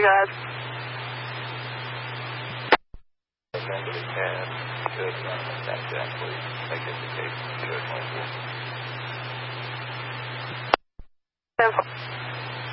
guys. Send to the cab. Good. That please. Take it to case. Good.